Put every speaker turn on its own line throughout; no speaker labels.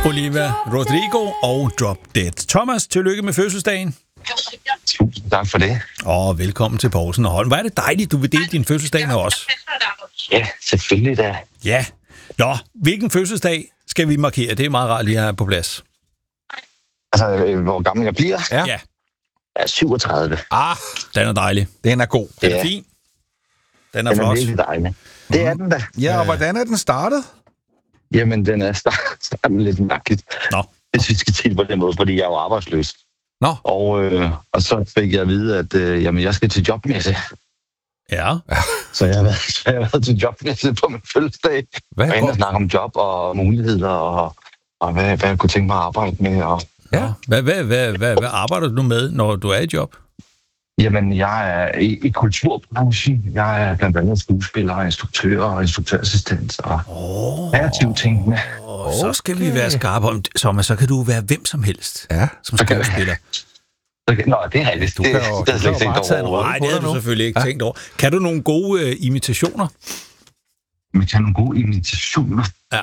Olivia Rodrigo og Drop Dead. Thomas, tillykke med fødselsdagen.
Tusind tak for det.
Og velkommen til Poulsen og Holm. Hvor er det dejligt, du vil dele din fødselsdag med os.
Ja, selvfølgelig da.
Ja. Nå, hvilken fødselsdag skal vi markere? Det er meget rart lige at have på plads.
Altså, hvor gammel jeg bliver?
Ja.
Jeg er 37.
Den er dejlig.
Den er god.
Den er fin. Den er
Den er
flot.
virkelig dejlig. Det er den da.
Ja, og hvordan er den startet?
Jamen, den er startet lidt mærkeligt.
Nå.
Hvis vi skal til på den måde, fordi jeg er jo arbejdsløs.
Nå.
Og så fik jeg at vide, at jamen, jeg skal til jobmesse.
Ja.
Så jeg har været til jobmesse på min fødselsdag.
Hvad
Og snakke om job og muligheder og hvad jeg kunne tænke mig at arbejde med. Og
Ja.
Hvad arbejder du med, når du er i job?
jamen, jeg er i kulturbranchen. Jeg er blandt andet skuespiller, instruktør og instruktørassistent og kreative ting med.
Så skal vi være skarpe om, så kan du være hvem som helst
Ja.
som skuespiller.
Nå, det er rigtigt. Det har jeg slet ikke tænkt over.
Nej, det har du selvfølgelig ikke tænkt over. Kan du nogle gode imitationer?
Man kan nogle gode imitationer.
Ja.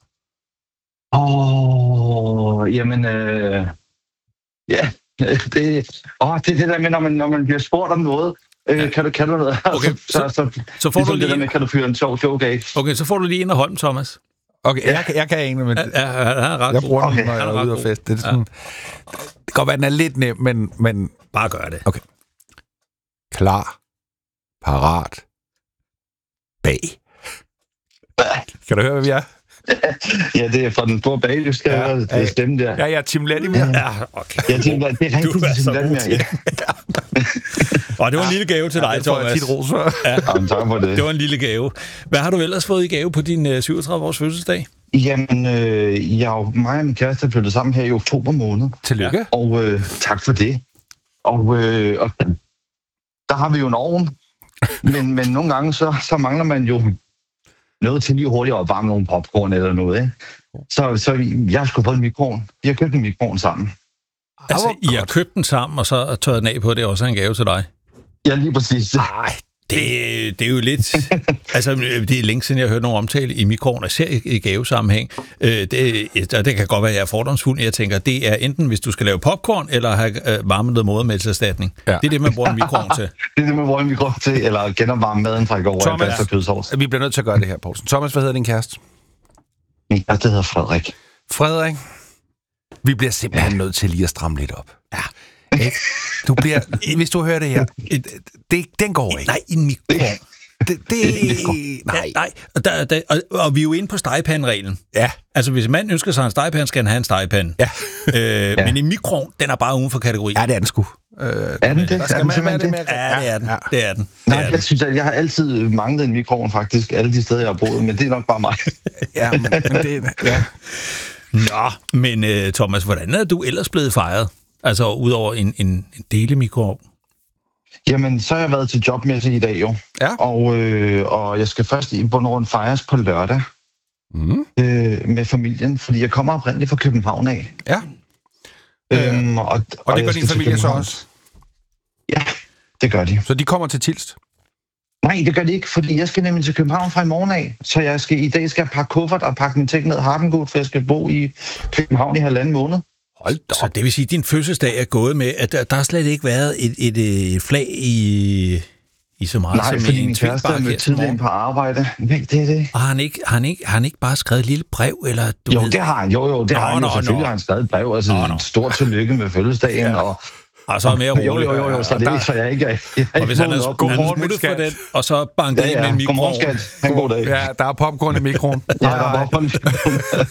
Jamen, ja, det er det der med, når man bliver spurgt om noget. Kan du noget?
Okay, så får du
det
lige
der med, kan du fyre en sjov joke af?
Okay, så får du lige en af Holm, Thomas.
Okay, jeg kan en, men
Han er ret
jeg
god.
bruger den,
Okay.
når jeg
Han er
er
ret
ude og
god.
fest. Det er sådan, det kan godt være, den er lidt nem, men
Bare gør det.
okay. Klar, parat, bag. Kan du høre, hvad vi er?
Ja, det er fra den store bag, skal jeg høre. Det er stemme der.
Ja, Tim Vladimir.
Ja, okay.
Jeg tænker, det er
Du er
rigtigt,
så
det
god
er ja.
Og det var en lille gave til dig,
Det får jeg
Thomas.
tit ros for.
Jamen, tak for det.
Det var en lille gave. Hvad har du ellers fået i gave på din 37-års fødselsdag?
Jamen, mig og min kæreste er flyttet sammen her i oktober måned.
Tillykke.
Og tak for det. Og der har vi jo en ovn. Men nogle gange, så mangler man jo noget til lige hurtigt at varme nogle popcorn eller noget, ikke? Så jeg har sgu fået en mikroovn. Vi har købt en mikroovn sammen.
Altså, I har købt den sammen, og så tørret den af på, at det også er en gave til dig?
Ja, lige præcis.
Nej, det er jo lidt... altså, det er længe siden, jeg har hørt nogen omtale i mikroovn, og ser i gavesammenhæng. Det kan godt være, at jeg er fordomsfuld. Jeg tænker, det er enten, hvis du skal lave popcorn, eller have varmet noget modermælserstatning. Ja. Det er det, man bruger en mikroovn til.
Det er det, man bruger en mikroovn til, eller genopvarme maden fra i går,
Thomas,
og kødsovs.
Vi bliver nødt til at gøre det her, Poulsen. Thomas, hvad hedder din kæreste?
Min kæreste hedder Frederik.
Frederik. Vi bliver simpelthen nødt til lige at stramme lidt op. Ja. Ikke? Du bliver, hvis du hører det her, den går ikke.
Nej, en mikroovn.
Nej.
Og vi er jo inde på stegepande-reglen.
Ja.
Altså, hvis en mand ønsker sig en stegepande, skal han have en stegepande.
Ja.
Men en mikroovn, den er bare uden for kategori.
Ja, det er den sgu.
Er den det?
Der skal man være det med.
Ja, det er den.
Ja.
Det er den.
Nej, jeg synes, at jeg har altid manglet en mikroovn faktisk, alle de steder, jeg har boet, men det er nok bare mig.
Ja, men det ja.
Nå, men Thomas, hvordan er du ellers blevet fejret? Altså, udover en delemikroovn?
Jamen, så har jeg været til jobmesse i dag jo.
Ja.
Og jeg skal først i bund og grund fejres på lørdag med familien, fordi jeg kommer oprindeligt fra København af.
Ja. Og det gør din familie så også?
Ja, det gør de.
Så de kommer til Tilst?
Nej, det gør de ikke, fordi jeg skal nemlig til København fra i morgen af. Så i dag skal jeg pakke kuffert og pakke min ting ned Hardengut, for jeg skal bo i København i 1,5 måned.
Hold da. Så det vil sige, at din fødselsdag er gået med, at der har slet ikke været et flag i så meget.
Nej,
som
fordi
en
min kæreste er med tidligere på arbejde. Det er det.
Og har han ikke bare skrevet et lille brev? Eller, du
Jo,
ved?
det har han. Jo, det har han. Selvfølgelig har han skrevet et brev. Altså, stort tillykke med fødselsdagen.
Ja. Og så er mere roligt.
Jo, så det er ikke, så jeg ikke er...
Og hvis han er smuttet for den, og så banket ind med en mikroovn.
Godmorgen, skat. Ha' en god dag.
Ja, der er popcorn i mikroen.
Ja, der er popcorn i mikroen.